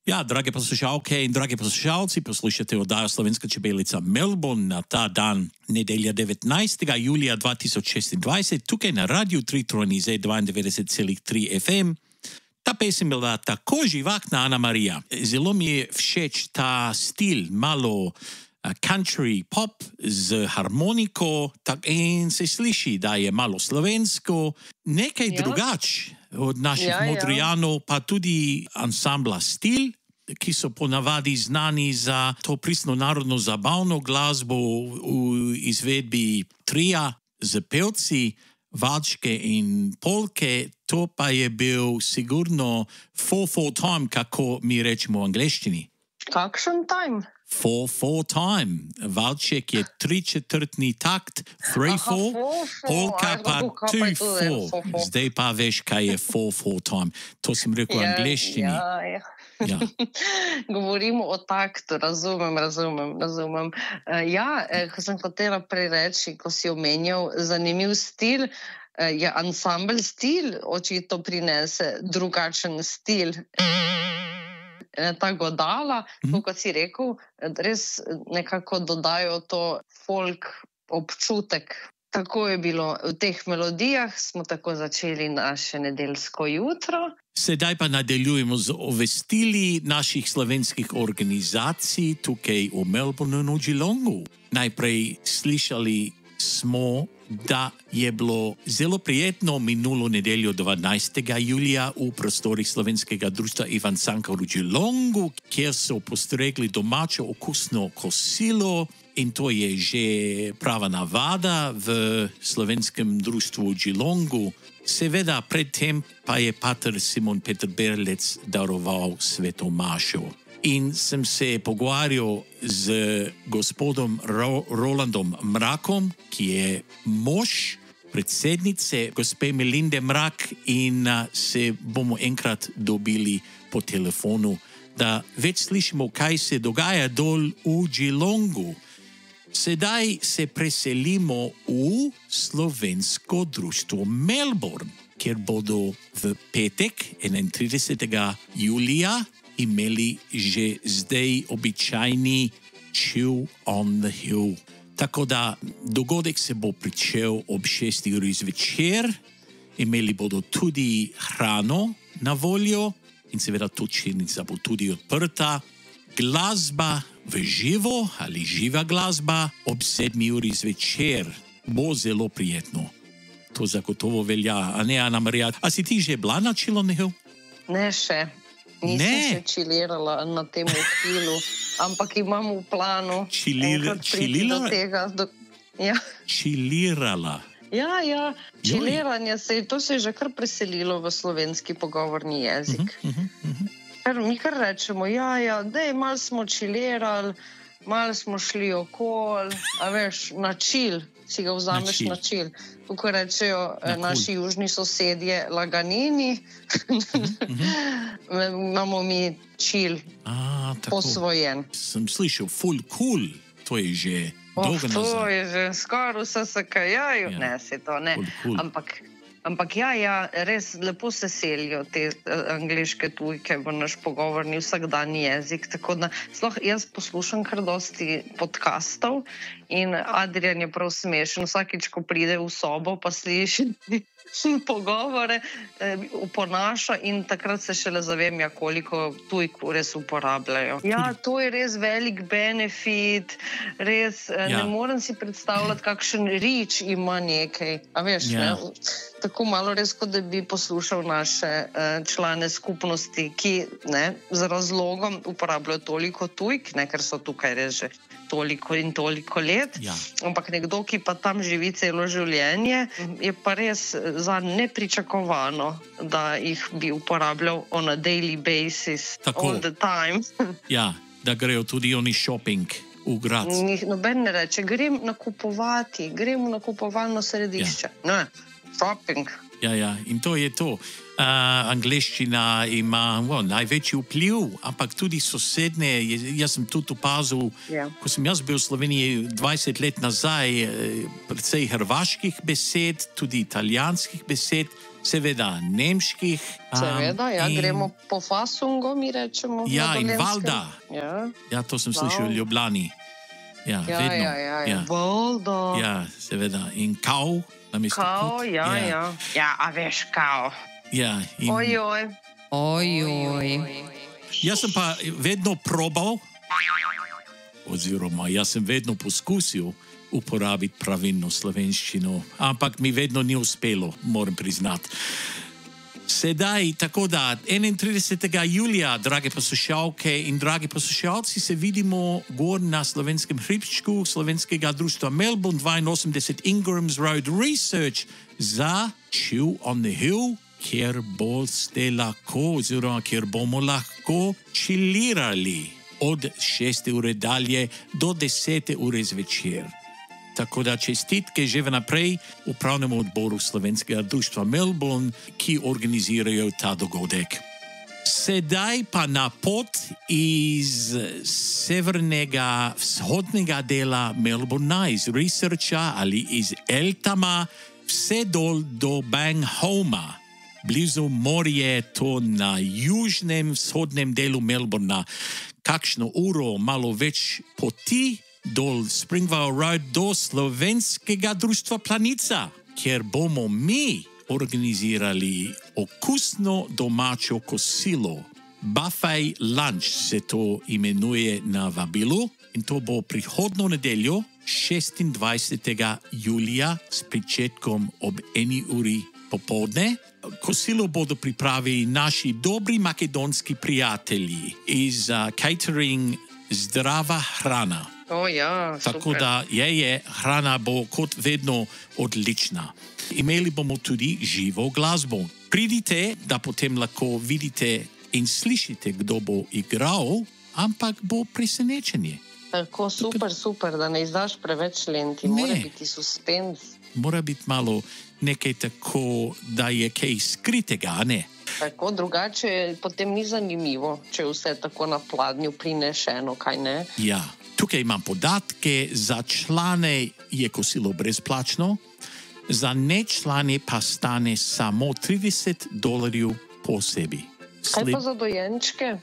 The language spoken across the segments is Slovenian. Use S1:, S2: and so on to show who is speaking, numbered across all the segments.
S1: Ja, drage poslušalke in dragi poslušalci, poslušate oddajo Slovenska čebelica Melbourne na ta dan, nedelja 19. julija 2026, tukaj na Radiu 3 Tronize 92,3 FM. Ta pesem je bila tako živahna, Ana Marija. Zelo mi je všeč ta stil, malo country pop z harmoniko, in se sliši, da je malo slovensko, nekaj drugače od naših Modrijanov, pa tudi ansambla Stil, ki so ponavadi znani za to pristno narodno zabavno glasbo v izvedbi tria z pevci, valčke in polke. To pa je bil sigurno 4/4 time, kako mi rečemo v angleščini.
S2: Kakšen time?
S1: 4/4 time. Valček je 3/4 takt, 3/4, polka pa 2/4. Zdaj pa veš, kaj je 4/4 time. To sem rekel v angleščini.
S2: Ja. Govorimo o taktu, razumem. Ko sem hotela prej reči, ko si omenjal zanimiv stil, je ansambel Stil očitno prinese drugačen stil. Ta godala, kot si rekel, res nekako dodajo to folk občutek. Tako je bilo v teh melodijah, smo tako začeli naše nedeljsko jutro.
S1: Sedaj pa nadaljujemo z obvestili naših slovenskih organizacij tukaj v Melbourneu in Geelongu. Najprej slišali smo, da je bilo zelo prijetno minulo nedeljo 12. julija v prostorih Slovenskega društva Ivan Cankar v Geelongu, kjer so postregli domačo okusno kosilo, in to je že prava navada v Slovenskem društvu v Geelongu. Seveda predtem pa je pater Simon Peter Berlec daroval sveto mašo. In sem se pogovarjal z gospodom Rolandom Mrakom, ki je mož predsednice gospe Melinde Mrak, in se bomo enkrat dobili po telefonu, da več slišimo, kaj se dogaja dol v Geelongu. Sedaj se preselimo v Slovensko društvo Melbourne, kjer bodo v petek 31. julija imeli že zdaj običajni Chill on the Hill. Tako da dogodek se bo pričel ob 6. uri zvečer, imeli bodo tudi hrano na voljo in seveda točilnica bo tudi odprta. Glasba v živo ali živa glasba ob 7. uri zvečer bo zelo prijetno. To zagotovo velja, a ne, Ana Marija? A si ti že bila na Chill on the Hill?
S2: Ne še. Nisem še čilirala na tem hilu, ampak imam v planu priti do tega.
S1: Čilirala?
S2: Ja, čiliranje to se je že kar preselilo v slovenski pogovorni jezik. Mi kar rečemo, dej, malo smo čilirali, malo smo šli okol, a veš, na čil, si ga vzameš na čil. Kako rečejo naši južni sosedje, laganini, imamo mi čil posvojen.
S1: Sem slišal, full cool, to je že dolgo nazaj.
S2: To je že skoraj vse se kajaju, ne, se to ne, ampak res lepo se selijo te angleške tujke v naš pogovorni vsakdanji jezik, tako da jaz poslušam kar dosti podcastov in Adrian je prav smešen, vsakič, ko pride v sobo, pa sliši pogovore, oponaša in takrat se šele zavem, koliko tujk res uporabljajo. To je res velik benefit, res ne morem si predstavljati, kakšen reach ima nekaj, a veš, ne? Tako malo res, kot da bi poslušal naše člane skupnosti, ki z razlogom uporabljajo toliko tujk, ker so tukaj res že toliko in toliko let, ampak nekdo, ki pa tam živi celo življenje, je pa res zanj nepričakovano, da jih bi uporabljal on a daily basis, all the time.
S1: Ja, da grejo tudi oni shopping v grad.
S2: Noben ne reče, grem nakupovati, grem v nakupovalno središče. Shopping.
S1: Ja, in to je to. Angleščina ima največji vpliv, ampak tudi sosednje. Jaz sem tudi opazil, ko sem jaz bil v Sloveniji 20 let nazaj, precej hrvaških besed, tudi italijanskih besed, seveda nemških.
S2: Seveda, gremo po fasungo, mi rečemo.
S1: Ja, in valda. Ja, to sem slišal v Ljubljani. Ja, vedno.
S2: Valda.
S1: Ja, seveda. In kao.
S2: Kao, ja. Ja, a veš, kao.
S1: Ja.
S2: Ojoj.
S1: Jaz sem pa vedno probal, oziroma jaz sem vedno poskusil uporabiti pravilno slovenščino, ampak mi vedno ni uspelo, moram priznati. Sedaj, tako da 31. julija, drage poslušalke in dragi poslušalci, se vidimo gor na slovenskem hribčku Slovenskega društva Melbourne 82 Ingrams Road Research za Chew on the Hill, kjer boste lahko, oziroma kjer bomo lahko čilirali od 6. ure dalje do 10. ure zvečer. Tako da čestitke že vnaprej upravnemu odboru Slovenskega društva Melbourne, ki organizirajo ta dogodek. Sedaj pa na pot iz severnega, vzhodnega dela Melbourna, iz Researcha ali iz Elthama, vse dol do Banghoma, blizu morje, to na južnem, vzhodnem delu Melbourna. Kakšno uro, malo več poti, dol Springvale Road do Slovenskega društva Planica, kjer bomo mi organizirali okusno domačo kosilo. Buffet lunch se to imenuje na vabilu in to bo prihodnjo nedeljo 26. julija s pričetkom ob 1. uri popoldne. Kosilo bodo pripravili naši dobri makedonski prijatelji iz catering Zdrava hrana.
S2: Ja,
S1: tako da hrana bo kot vedno odlična. Imeli bomo tudi živo glasbo. Pridite, da potem lahko vidite in slišite, kdo bo igral, ampak bo presenečenje.
S2: Tako super, da ne izdaš preveč lenti, mora biti suspens.
S1: Mora biti malo nekaj tako, da je kaj skritega, ne?
S2: Tako, drugače potem ni zanimivo, če vse tako na pladnju prinešeno, kaj ne?
S1: Ja, tukaj imam podatke, za člane je kosilo brezplačno, za nečlane pa stane samo $30 posebi.
S2: Kaj pa za dojenčke?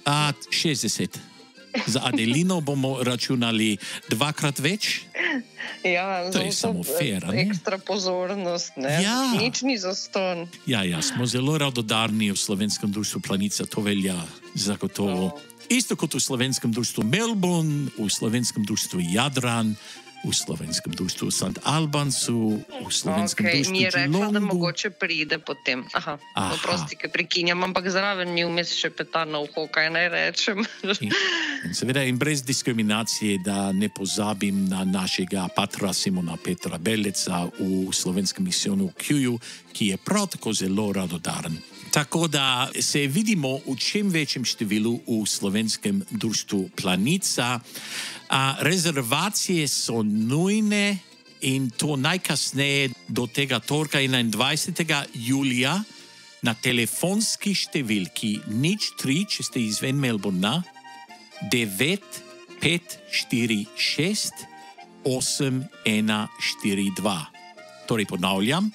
S1: 60. Za Adelino bomo računali 2-krat več.
S2: Ja,
S1: to je samo fair, ne?
S2: Ekstra pozornost, ne?
S1: Ja.
S2: Nič ni zastonj.
S1: Ja, smo zelo radodarni v Slovenskem društvu Planica, to velja zagotovo. Isto kot v Slovenskem društvu Melbourne, v Slovenskem društvu Jadran, v Slovenskem društvu St. Albansu, v Slovenskem društvu
S2: mi je rekla,
S1: Geelongu.
S2: da mogoče pride potem. Oprosti, ker prekinjam, ampak zraven mi vmes še peta na uho, kaj naj rečem.
S1: In seveda in brez diskriminacije, da ne pozabim na našega patra Simona Petra Beleca v Slovenskem misijonu v Kjuju, ki je prav tako zelo radodaren. Tako da se vidimo v čim večjem številu v Slovenskem društvu Planica. Rezervacije so nujne in to najkasneje do tega torka 21. julija na telefonski številki 03, če ste izven Melbourna, 9546 8142. Torej ponavljam,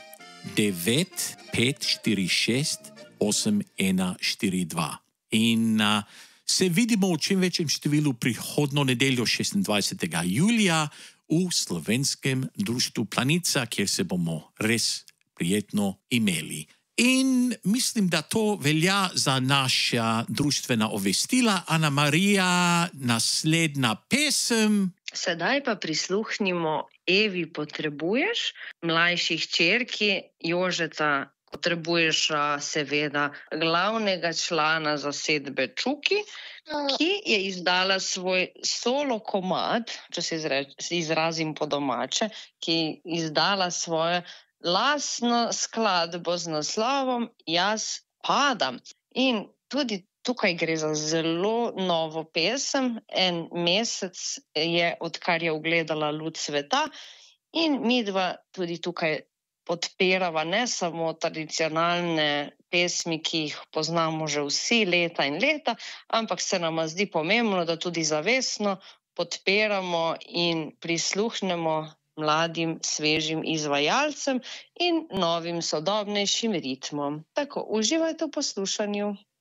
S1: 9546 8142. In se vidimo v čim večjem številu prihodnjo nedeljo 26. julija v Slovenskem društvu Planica, kjer se bomo res prijetno imeli. In mislim, da to velja za naša društvena obvestila. Ana Marija, naslednja pesem.
S2: Sedaj pa prisluhnimo Evi Potrebuješ, mlajši hčerki Jožeta. Potrebuješ seveda glavnega člana zasedbe Čuki, ki je izdala svoj solo komad, če se izrazim po domače, ki je izdala svojo lastno skladbo z naslovom Jaz padam. In tudi tukaj gre za zelo novo pesem, en mesec je, odkar je ugledala luč sveta in midva tudi tukaj podpirava ne samo tradicionalne pesmi, ki jih poznamo že vsi leta in leta, ampak se nam zdi pomembno, da tudi zavestno podpiramo in prisluhnemo mladim, svežim izvajalcem in novim, sodobnejšim ritmom. Tako, uživajte v poslušanju.